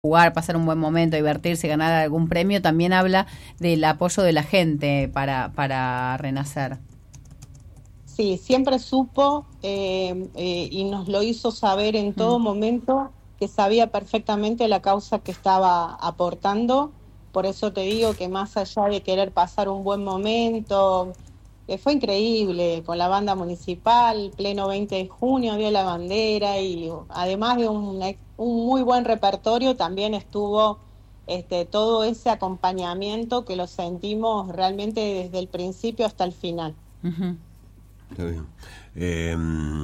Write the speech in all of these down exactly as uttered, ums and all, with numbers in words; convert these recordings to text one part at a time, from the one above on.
jugar, pasar un buen momento, divertirse, ganar algún premio, también habla del apoyo de la gente para, para Renacer. Sí, siempre supo eh, eh, y nos lo hizo saber en todo Mm. momento que sabía perfectamente la causa que estaba aportando. Por eso te digo que más allá de querer pasar un buen momento, eh, fue increíble con la banda municipal, pleno veinte de junio, Día de la Bandera, y además de un, un muy buen repertorio, también estuvo este, todo ese acompañamiento que lo sentimos realmente desde el principio hasta el final. Uh-huh. Está bien. Eh,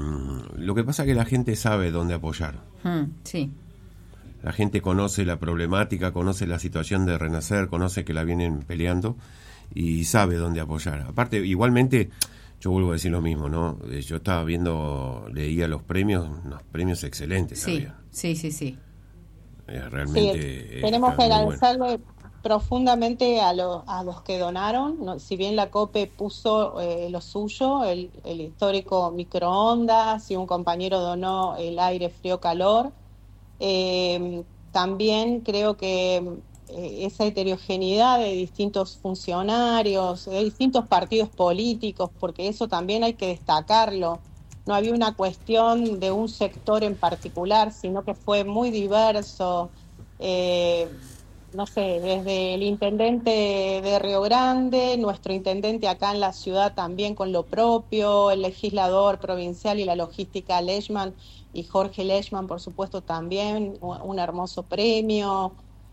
lo que pasa es que la gente sabe dónde apoyar. Mm, sí. La gente conoce la problemática, conoce la situación de Renacer, conoce que la vienen peleando y sabe dónde apoyar. Aparte, igualmente, yo vuelvo a decir lo mismo, ¿no? Yo estaba viendo, leía los premios, unos premios excelentes. Sí, había. sí, sí, sí. Eh, realmente sí, tenemos que agradecerle bueno. profundamente a, lo, a los que donaron, ¿no? Si bien la COPE puso eh, lo suyo, el, el histórico microondas, y un compañero donó el aire frío-calor, eh, también creo que eh, esa heterogeneidad de distintos funcionarios, de distintos partidos políticos, porque eso también hay que destacarlo. No había una cuestión de un sector en particular, sino que fue muy diverso. Eh, no sé, desde el intendente de Río Grande, nuestro intendente acá en la ciudad también con lo propio, el legislador provincial y la logística Lechman, y Jorge Lechman, por supuesto, también, un hermoso premio.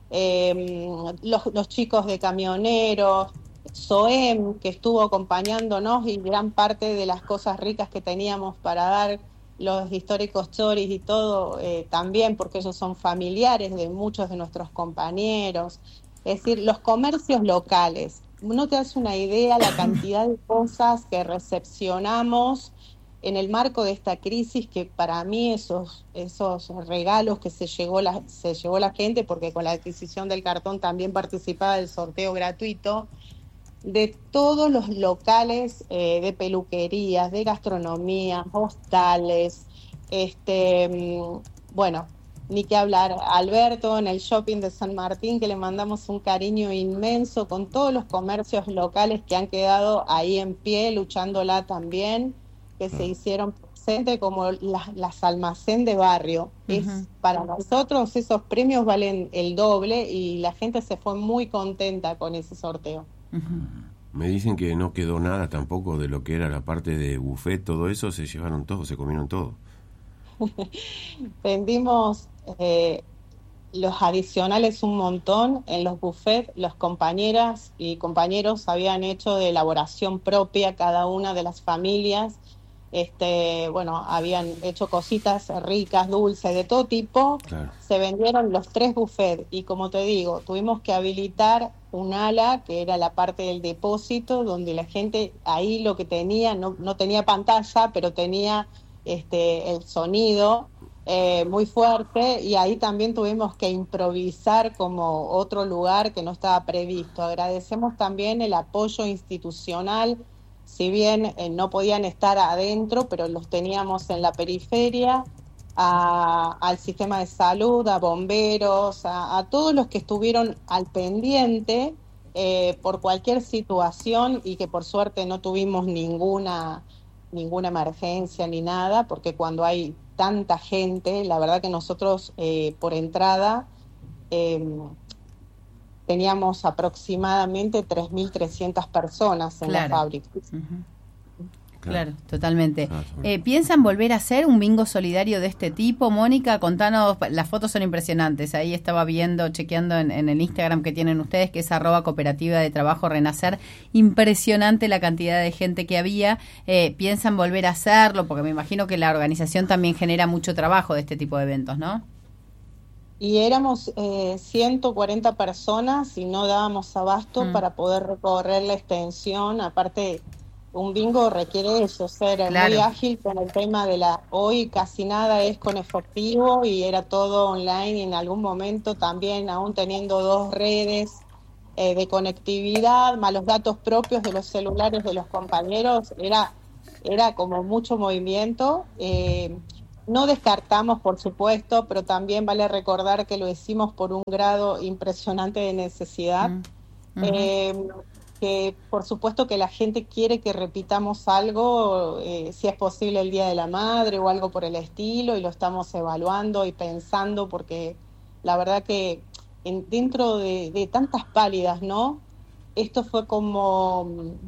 Eh, los, los chicos de camioneros, SOEM, que estuvo acompañándonos, y gran parte de las cosas ricas que teníamos para dar, los históricos choris y todo, eh, también, porque ellos son familiares de muchos de nuestros compañeros. Es decir, los comercios locales. No te das una idea la cantidad de cosas que recepcionamos en el marco de esta crisis, que para mí esos, esos regalos que se llevó, la, se llevó la gente, porque con la adquisición del cartón también participaba del sorteo gratuito, de todos los locales eh, de peluquerías, de gastronomía, hostales, este, bueno, ni que hablar, Alberto en el shopping de San Martín, que le mandamos un cariño inmenso, con todos los comercios locales que han quedado ahí en pie, luchándola también, que se hicieron presentes, como las, las almacén de barrio. Uh-huh. Es, para nosotros esos premios valen el doble, y la gente se fue muy contenta con ese sorteo. Uh-huh. Me dicen que no quedó nada tampoco de lo que era la parte de buffet, todo eso, se llevaron todo, se comieron todo. Vendimos eh, los adicionales un montón en los buffets. Las compañeras y compañeros habían hecho de elaboración propia cada una de las familias. Este, bueno, habían hecho cositas ricas, dulces, de todo tipo. Claro. Se vendieron los tres buffets, y como te digo, tuvimos que habilitar un ala, que era la parte del depósito, donde la gente ahí lo que tenía, no, no tenía pantalla, pero tenía este, el sonido eh, muy fuerte, y ahí también tuvimos que improvisar como otro lugar que no estaba previsto. Agradecemos también el apoyo institucional. Si bien eh, no podían estar adentro, pero los teníamos en la periferia, a, al sistema de salud, a bomberos, a, a todos los que estuvieron al pendiente eh, por cualquier situación, y que por suerte no tuvimos ninguna, ninguna emergencia ni nada, porque cuando hay tanta gente, la verdad que nosotros eh, por entrada eh, teníamos aproximadamente tres mil trescientas personas en claro. la fábrica. Uh-huh. Claro, claro, totalmente. Eh, ¿Piensan volver a hacer un bingo solidario de este tipo? Mónica, contanos, las fotos son impresionantes. Ahí estaba viendo, chequeando en, en el Instagram que tienen ustedes, que es arroba cooperativa de trabajo Renacer. Impresionante la cantidad de gente que había. Eh, ¿Piensan volver a hacerlo? Porque me imagino que la organización también genera mucho trabajo de este tipo de eventos, ¿no? Y éramos eh, ciento cuarenta personas y no dábamos abasto mm. para poder recorrer la extensión. Aparte, un bingo requiere eso, ser claro. muy ágil con el tema de la... Hoy casi nada es con efectivo, y era todo online, y en algún momento también, aún teniendo dos redes eh, de conectividad, más los datos propios de los celulares de los compañeros, era, era como mucho movimiento. Eh, no descartamos, por supuesto, pero también vale recordar que lo hicimos por un grado impresionante de necesidad. Uh-huh. Eh, que por supuesto que la gente quiere que repitamos algo, eh, si es posible el Día de la Madre o algo por el estilo, y lo estamos evaluando y pensando, porque la verdad que en, dentro de, de tantas pálidas, ¿no? Esto fue como,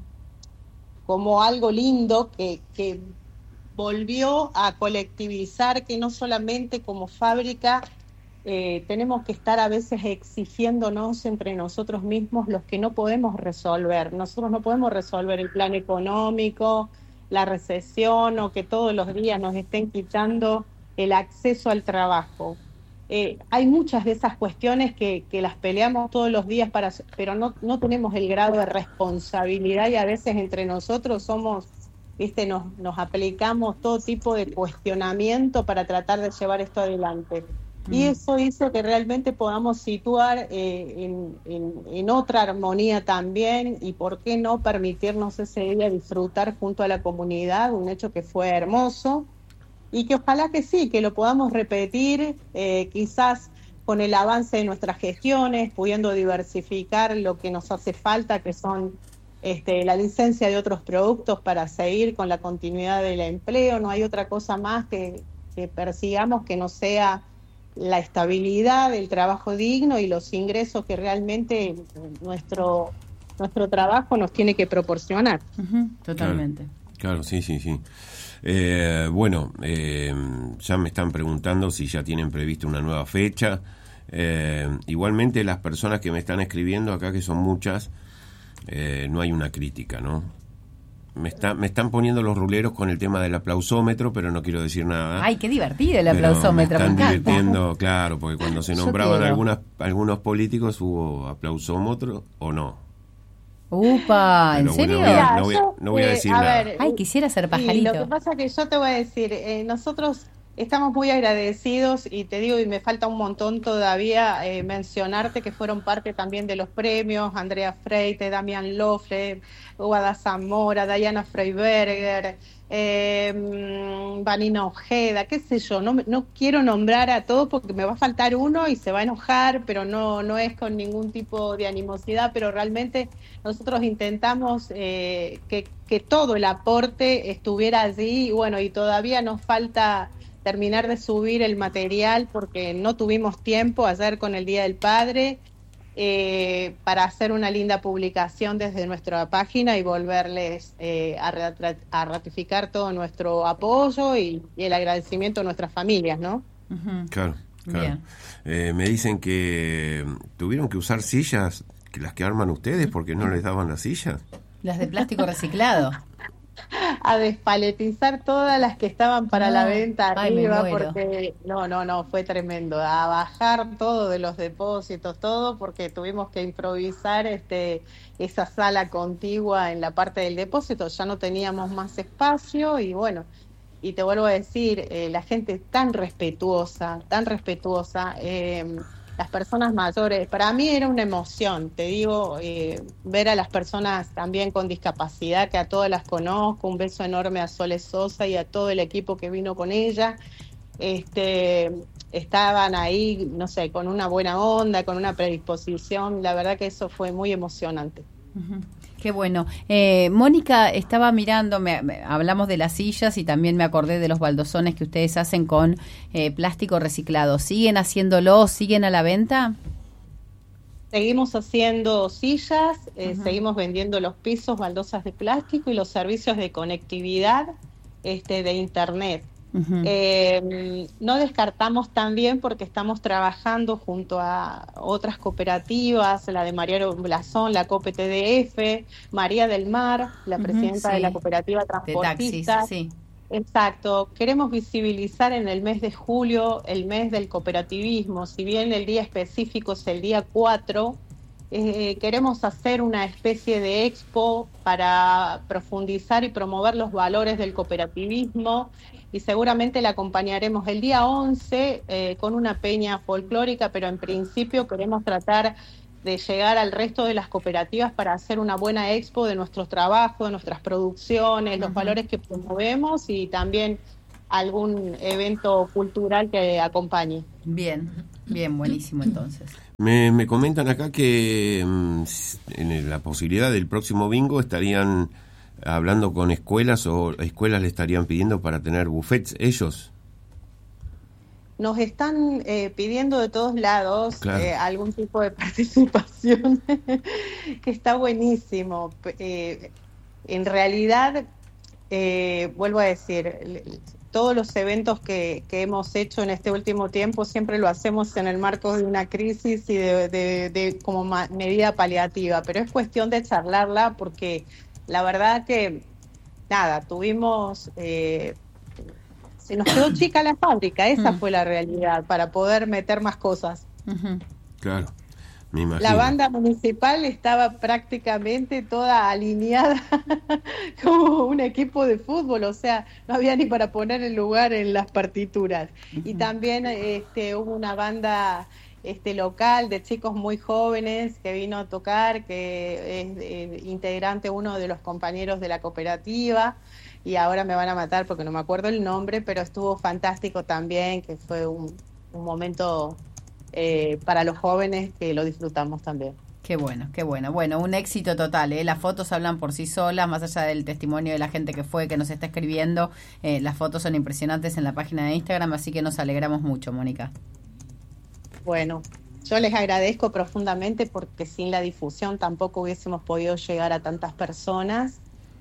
como algo lindo que, que volvió a colectivizar, que no solamente como fábrica eh, tenemos que estar a veces exigiéndonos entre nosotros mismos los que no podemos resolver. Nosotros no podemos resolver el plan económico, la recesión, o que todos los días nos estén quitando el acceso al trabajo. Eh, hay muchas de esas cuestiones que, que las peleamos todos los días, para, pero no, no tenemos el grado de responsabilidad, y a veces entre nosotros somos, viste, nos, nos aplicamos todo tipo de cuestionamiento para tratar de llevar esto adelante. Mm. Y eso hizo que realmente podamos situar eh, en, en, en otra armonía también, y por qué no permitirnos ese día disfrutar junto a la comunidad, un hecho que fue hermoso. Y que ojalá que sí, que lo podamos repetir, eh, quizás con el avance de nuestras gestiones, pudiendo diversificar lo que nos hace falta, que son este, la licencia de otros productos para seguir con la continuidad del empleo. No hay otra cosa más que, que persigamos que no sea la estabilidad, el trabajo digno y los ingresos que realmente nuestro, nuestro trabajo nos tiene que proporcionar. Uh-huh, totalmente. Claro, claro, sí, sí, sí. Eh, bueno, eh, ya me están preguntando si ya tienen previsto una nueva fecha. Eh, igualmente las personas que me están escribiendo acá, que son muchas, eh, no hay una crítica, ¿no? Me, está, me están poniendo los ruleros con el tema del aplausómetro, pero no quiero decir nada. Ay, qué divertido el aplausómetro. Me están me divirtiendo, claro, porque cuando se nombraban algunas, algunos políticos hubo aplausómetro o no. Upa, ¿en serio? Bueno, no, voy a, no, voy a, no voy a decir a nada. Ver, Ay, quisiera ser pajarito. Lo que pasa es que yo te voy a decir, eh, nosotros estamos muy agradecidos, y te digo, y me falta un montón todavía eh, mencionarte que fueron parte también de los premios: Andrea Freite, Damián Lofre, Guada Zamora, Diana Freiberger, eh, Vanina Ojeda, qué sé yo, no, no quiero nombrar a todos porque me va a faltar uno y se va a enojar, pero no, no es con ningún tipo de animosidad, pero realmente nosotros intentamos eh, que, que todo el aporte estuviera allí, y bueno, y todavía nos falta terminar de subir el material porque no tuvimos tiempo ayer con el Día del Padre, eh, para hacer una linda publicación desde nuestra página y volverles eh, a, rat- a ratificar todo nuestro apoyo y, y el agradecimiento a nuestras familias, ¿no? Uh-huh. Claro, claro. Eh, me dicen que tuvieron que usar sillas, que las que arman ustedes, porque no les daban las sillas. Las de plástico reciclado. A despaletizar todas las que estaban para no, la venta arriba, porque no, no, no, fue tremendo, a bajar todo de los depósitos, todo, porque tuvimos que improvisar este esa sala contigua en la parte del depósito, ya no teníamos más espacio, y bueno, y te vuelvo a decir, eh, la gente tan respetuosa, tan respetuosa, eh, las personas mayores, para mí era una emoción, te digo, eh, ver a las personas también con discapacidad, que a todas las conozco, un beso enorme a Sole Sosa y a todo el equipo que vino con ella, este, estaban ahí, no sé, con una buena onda, con una predisposición, la verdad que eso fue muy emocionante. Uh-huh. Qué bueno. Eh, Mónica, estaba mirando, me, me, hablamos de las sillas y también me acordé de los baldosones que ustedes hacen con eh, plástico reciclado. ¿Siguen haciéndolo? ¿Siguen a la venta? Seguimos haciendo sillas, eh, uh-huh. seguimos vendiendo los pisos, baldosas de plástico y los servicios de conectividad este, de internet. Uh-huh. Eh, no descartamos también, porque estamos trabajando junto a otras cooperativas, la de Mariano Blasón, la COPE T D F, María del Mar, la presidenta uh-huh, sí. de la cooperativa transportista. De taxis, sí. Exacto, queremos visibilizar en el mes de julio el mes del cooperativismo, si bien el día específico es el día cuatro, eh, queremos hacer una especie de expo para profundizar y promover los valores del cooperativismo, y seguramente la acompañaremos el día once eh, con una peña folclórica, pero en principio queremos tratar de llegar al resto de las cooperativas para hacer una buena expo de nuestros trabajos, de nuestras producciones, uh-huh. los valores que promovemos, y también algún evento cultural que acompañe. Bien, bien, buenísimo entonces. Me, me comentan acá que mmm, en la posibilidad del próximo bingo estarían hablando con escuelas o escuelas le estarían pidiendo para tener buffets ellos. Nos están eh, pidiendo de todos lados claro. eh, algún tipo de participación que está buenísimo. Eh, en realidad, eh, vuelvo a decir, todos los eventos que, que hemos hecho en este último tiempo siempre lo hacemos en el marco de una crisis y de, de, de como ma- medida paliativa, pero es cuestión de charlarla porque la verdad que, nada, tuvimos... Eh, se nos quedó chica la fábrica, esa fue la realidad, para poder meter más cosas. Uh-huh. Claro, me imagino. La banda municipal estaba prácticamente toda alineada como un equipo de fútbol, o sea, no había ni para poner el lugar en las partituras. Uh-huh. Y también este, hubo una banda este, local de chicos muy jóvenes que vino a tocar, que es eh, integrante uno de los compañeros de la cooperativa, y ahora me van a matar porque no me acuerdo el nombre, pero estuvo fantástico también, que fue un, un momento eh, para los jóvenes que lo disfrutamos también. Qué bueno, qué bueno. Bueno, un éxito total, ¿eh? Las fotos hablan por sí solas, más allá del testimonio de la gente que fue, que nos está escribiendo. Eh, las fotos son impresionantes en la página de Instagram, así que nos alegramos mucho, Mónica. Bueno, yo les agradezco profundamente porque sin la difusión tampoco hubiésemos podido llegar a tantas personas.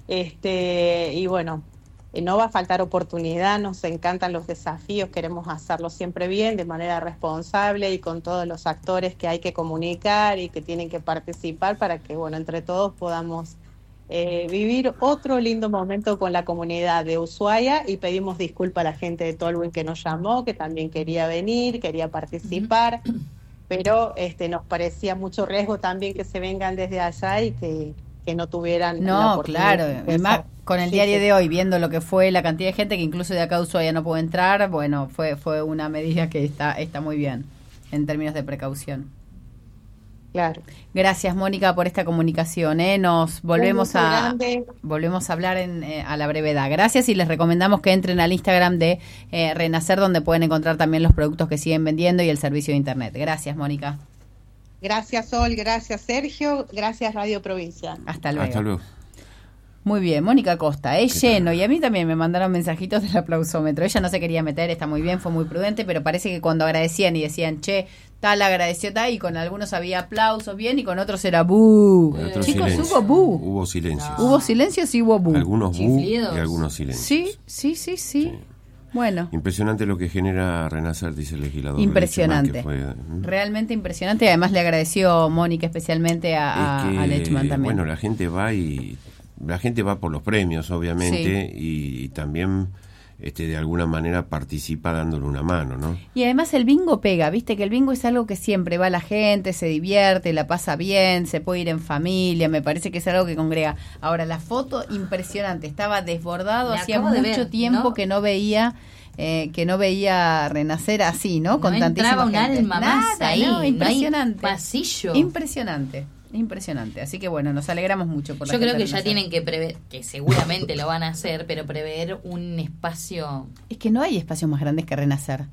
Este, y bueno, eh, no va a faltar oportunidad, nos encantan los desafíos, queremos hacerlo siempre bien, de manera responsable y con todos los actores que hay que comunicar y que tienen que participar para que, bueno, entre todos podamos eh, vivir otro lindo momento con la comunidad de Ushuaia, y pedimos disculpas a la gente de Tolwyn que nos llamó, que también quería venir, quería participar, uh-huh. pero este, nos parecía mucho riesgo también que se vengan desde allá y que que no tuvieran no, la oportunidad. Claro, además con el sí, diario sí. de hoy, viendo lo que fue la cantidad de gente que incluso de acá de Ushuaia no pudo entrar, bueno, fue fue una medida que está está muy bien en términos de precaución. Claro. Gracias, Mónica, por esta comunicación, ¿eh? Nos volvemos a grande. volvemos a hablar en, eh, a la brevedad. Gracias, y les recomendamos que entren al Instagram de eh, Renacer, donde pueden encontrar también los productos que siguen vendiendo y el servicio de internet. Gracias, Mónica. Gracias, Sol, gracias, Sergio, gracias, Radio Provincia. Hasta luego. Hasta luego. Muy bien, Mónica Costa, es lleno, y a mí también me mandaron mensajitos del aplausómetro. Ella no se quería meter, está muy bien, fue muy prudente, pero parece que cuando agradecían y decían, che, tal agradeció tal, y con algunos había aplausos bien y con otros era bu. Eh, Chicos, silencio. hubo bu. Hubo silencios. No. Hubo silencios y hubo bu. Algunos bu y algunos silencios. Sí, sí, sí, sí. sí. Bueno. Impresionante lo que genera Renacer, dice el legislador. Impresionante. Fue, ¿eh? Realmente impresionante. Y además le agradeció Mónica especialmente a, es que, a Lechman también. Bueno, la gente va y la gente va por los premios, obviamente, sí. y, y también este de alguna manera participa dándole una mano, ¿no? Y además el bingo pega, viste que el bingo es algo que siempre va la gente, se divierte, la pasa bien, se puede ir en familia, me parece que es algo que congrega. Ahora, la foto impresionante, estaba desbordado, Me hacía mucho ver, tiempo ¿no? que no veía eh, que no veía Renacer así, ¿no? Con no tantísima entraba un gente. alma más Nada, ahí, no, impresionante. No hay pasillo. Impresionante. Impresionante, así que bueno, nos alegramos mucho por la Yo creo gente que ya tienen que prever, que seguramente lo van a hacer, pero prever un espacio. Es que no hay espacios más grandes que Renacer.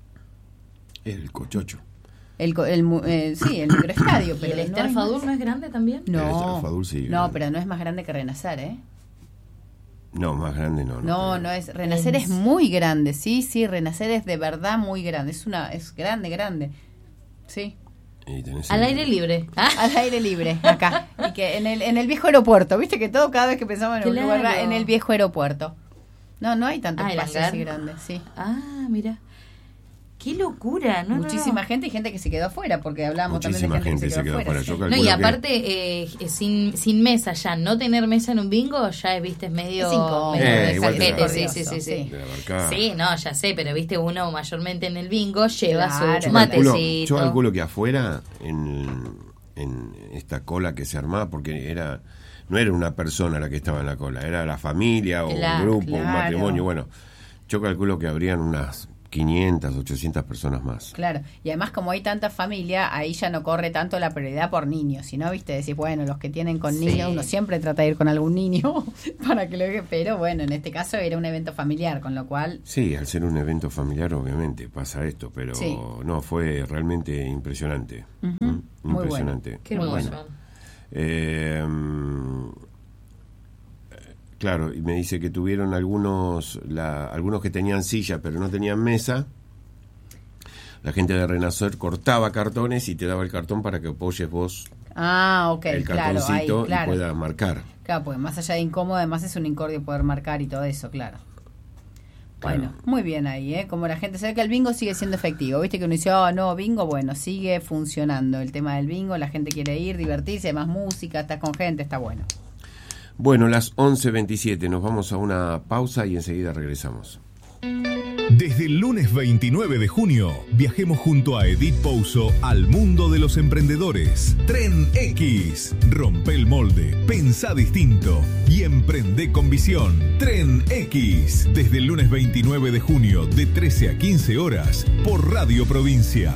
El Cochocho. El, el, eh, sí, el microestadio, pero ¿Y el no Esther hay Fadul más. no es grande también? No, El Esther Fadul sí, no, grande. pero no es más grande que Renacer, ¿eh? No, más grande no. No, No, no, no es. Renacer es muy grande, sí, sí, Renacer es de verdad muy grande, es una, es grande, grande, sí. Al aire libre. ¿Ah? Al aire libre, acá. Y que en el, en el viejo aeropuerto, viste que todo cada vez que pensamos en Claro. un lugar, en el viejo aeropuerto. No, no hay tanto Ah, el espacio hangar. así grande, sí. Ah, mira. Qué locura, ¿no? Muchísima no, no. gente y gente que se quedó afuera, porque hablamos Muchísima también de gente, gente que se quedó, se quedó afuera. afuera. Yo No, y calculo aparte, eh, sin sin mesa ya, no tener mesa en un bingo, ya viste, es medio... Es incómodo, medio Eh, de igual te salpete, la- sí, sí, sí, sí. Sí. de la barcada. Sí, no, ya sé, pero viste, uno mayormente en el bingo lleva Claro. su Yo calculo, matecito. yo calculo que afuera, en, en esta cola que se armaba, porque era no era una persona la que estaba en la cola, era la familia o Claro, un grupo, un claro. matrimonio. Bueno, yo calculo que habrían unas quinientas, ochocientas personas más. Claro, y además como hay tanta familia, ahí ya no corre tanto la prioridad por niños, sino, viste, decís, bueno, los que tienen con Sí. niños, uno siempre trata de ir con algún niño para que lo vean, pero bueno, en este caso era un evento familiar, con lo cual... Sí, al ser un evento familiar obviamente pasa esto, pero Sí. no, fue realmente impresionante. Ujú. ¿Mm? Muy Impresionante. Qué Muy hermoso. bueno. Eh, mm, claro, y me dice que tuvieron algunos, la, algunos que tenían silla pero no tenían mesa. La gente de Renacer cortaba cartones y te daba el cartón para que apoyes vos Ah, ok, el claro, ahí, cartoncito claro. y puedas marcar. Claro, porque más allá de incómodo, además es un incordio poder marcar y todo eso, claro. Bueno, Claro. muy bien ahí, ¿eh? Como la gente sabe que el bingo sigue siendo efectivo. Viste que uno dice, oh, no, bingo, bueno, sigue funcionando el tema del bingo, la gente quiere ir, divertirse, más música, estás con gente, está bueno. Bueno, las once veintisiete, nos vamos a una pausa y enseguida regresamos. Desde el lunes veintinueve de junio, viajemos junto a Edith Pouso al mundo de los emprendedores. Tren X. Rompe el molde, pensá distinto y emprende con visión. Tren X. Desde el lunes veintinueve de junio, de trece a quince horas, por Radio Provincia.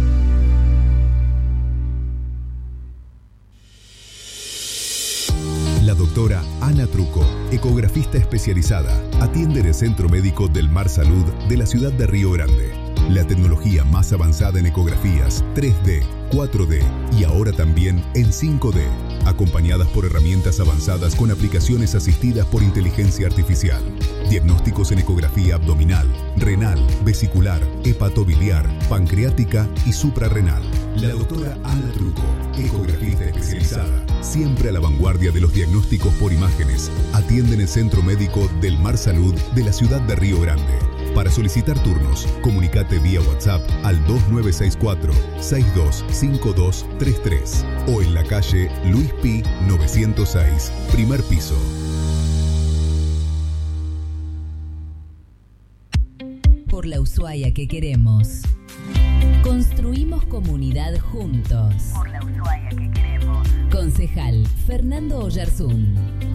La doctora Ana Truco, ecografista especializada, atiende en el Centro Médico del Mar Salud de la ciudad de Río Grande. La tecnología más avanzada en ecografías tres D, cuatro D y ahora también en cinco D, acompañadas por herramientas avanzadas con aplicaciones asistidas por inteligencia artificial. Diagnósticos en ecografía abdominal, renal, vesicular, hepatobiliar, pancreática y suprarrenal. La doctora Ana Truco, ecografista especializada, siempre a la vanguardia de los diagnósticos por imágenes, atiende en el Centro Médico del Mar Salud de la ciudad de Río Grande. Para solicitar turnos, comunicate vía WhatsApp al dos nueve seis cuatro, seis dos cinco dos tres tres o en la calle Luis Pi novecientos seis, primer piso. Por la Ushuaia que queremos. Construimos comunidad juntos. Por la Ushuaia que queremos. Concejal Fernando Oyarzún.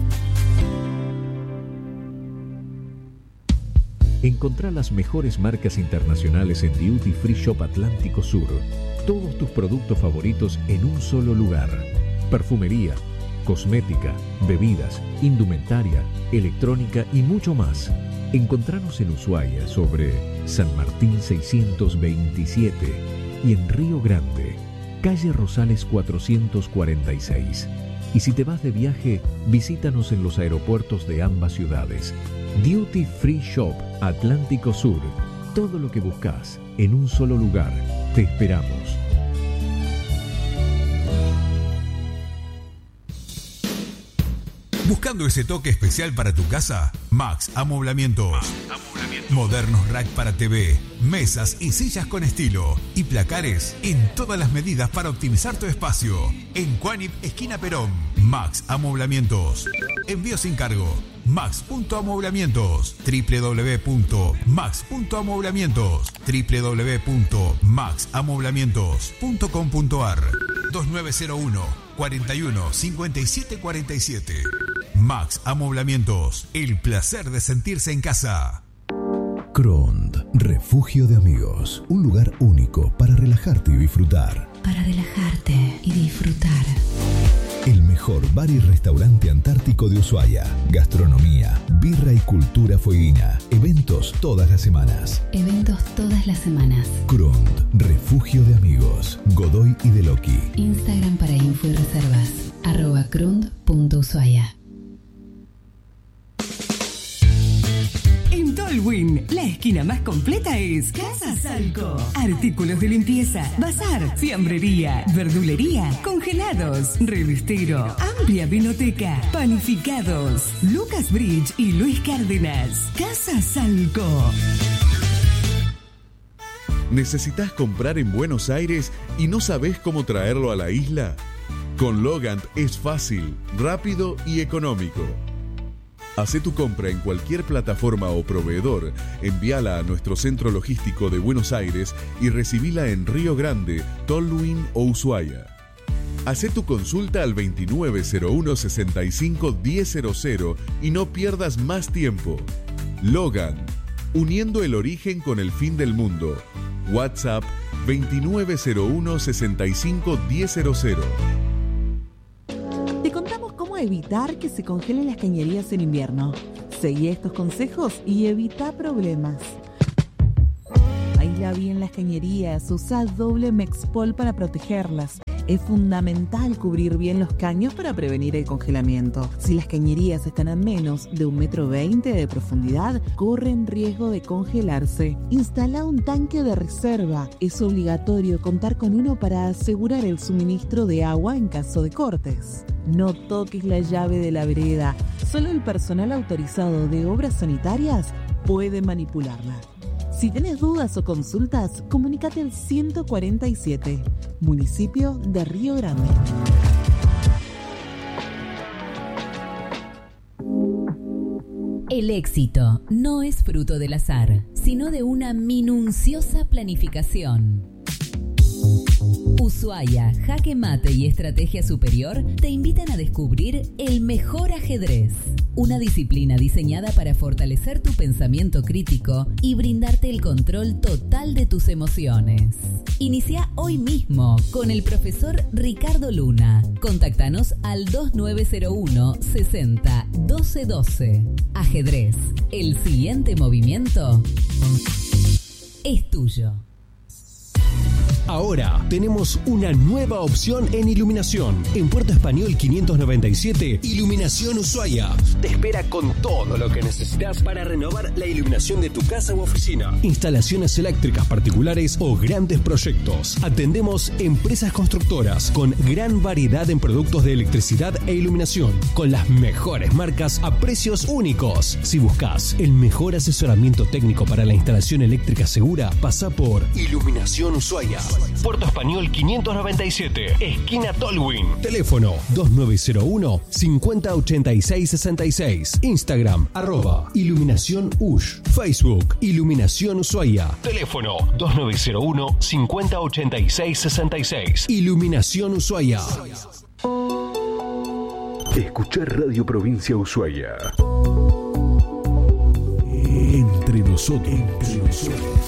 Encontrá las mejores marcas internacionales en Duty Free Shop Atlántico Sur. Todos tus productos favoritos en un solo lugar. Perfumería, cosmética, bebidas, indumentaria, electrónica y mucho más. Encontranos en Ushuaia sobre San Martín seiscientos veintisiete y en Río Grande, calle Rosales cuatrocientos cuarenta y seis. Y si te vas de viaje, visítanos en los aeropuertos de ambas ciudades. Duty Free Shop Atlántico Sur. Todo lo que buscas en un solo lugar. Te esperamos. ¿Buscando ese toque especial para tu casa? Max Amoblamientos. Modernos rack para T V, mesas y sillas con estilo y placares en todas las medidas para optimizar tu espacio. En Cuanip, esquina Perón. Max Amoblamientos. Envío sin cargo. Max.amoblamientos. w w w punto max punto amoblamientos. w w w punto max amoblamientos punto com punto a r. dos nueve cero uno, cuarenta y uno, cincuenta y siete cuarenta y siete. Max Amoblamientos. El placer de sentirse en casa. Crond, refugio de amigos. Un lugar único para relajarte y disfrutar. Para relajarte y disfrutar. El mejor bar y restaurante antártico de Ushuaia. Gastronomía, birra y cultura fueguina. Eventos todas las semanas. Eventos todas las semanas. Crond, refugio de amigos. Godoy y Deloqui. Instagram para info y reservas. Arroba crund punto ushuaia. En Tolwyn, la esquina más completa es Casa Salco. Artículos de limpieza, bazar, fiambrería, verdulería, congelados, revistero, amplia vinoteca, panificados. Lucas Bridge y Luis Cárdenas. Casa Salco. ¿Necesitas comprar en Buenos Aires y no sabés cómo traerlo a la isla? Con Logant es fácil, rápido y económico. Hacé tu compra en cualquier plataforma o proveedor, envíala a nuestro centro logístico de Buenos Aires y recibila en Río Grande, Tolwyn o Ushuaia. Hacé tu consulta al veintinueve cero uno, sesenta y cinco, diez cero cero y no pierdas más tiempo. Logan, uniendo el origen con el fin del mundo. WhatsApp veintinueve cero uno sesenta y cinco diez cero cero. Te contamos cómo evitar que se congelen las cañerías en invierno. Seguí estos consejos y evita problemas. Aísla bien las cañerías, usa doble Mexpol para protegerlas. Es fundamental cubrir bien los caños para prevenir el congelamiento. Si las cañerías están a menos de un metro veinte de profundidad, corren riesgo de congelarse. Instala un tanque de reserva. Es obligatorio contar con uno para asegurar el suministro de agua en caso de cortes. No toques la llave de la vereda. Solo el personal autorizado de obras sanitarias puede manipularla. Si tienes dudas o consultas, comunícate al ciento cuarenta y siete, municipio de Río Grande. El éxito no es fruto del azar, sino de una minuciosa planificación. Ushuaia, Jaque Mate y Estrategia Superior te invitan a descubrir el mejor ajedrez, una disciplina diseñada para fortalecer tu pensamiento crítico y brindarte el control total de tus emociones. Inicia hoy mismo con el profesor Ricardo Luna. Contáctanos al dos nueve cero uno sesenta doce doce. Ajedrez, el siguiente movimiento es tuyo. Ahora tenemos una nueva opción en iluminación. En Puerto Español quinientos noventa y siete, Iluminación Ushuaia te espera con todo lo que necesitas para renovar la iluminación de tu casa u oficina. Instalaciones eléctricas particulares o grandes proyectos. Atendemos empresas constructoras con gran variedad en productos de electricidad e iluminación, con las mejores marcas a precios únicos. Si buscas el mejor asesoramiento técnico para la instalación eléctrica segura, pasa por Iluminación Ushuaia. Puerto Español quinientos noventa y siete, esquina Tolwyn. Teléfono dos nueve cero uno cincuenta ochenta y seis sesenta y seis. Instagram arroba Iluminación Ush. Facebook Iluminación Ushuaia. Teléfono dos nueve cero uno cincuenta ochenta y seis sesenta y seis. Iluminación Ushuaia. Escuchar Radio Provincia Ushuaia. Entre nosotros. Entre nosotros.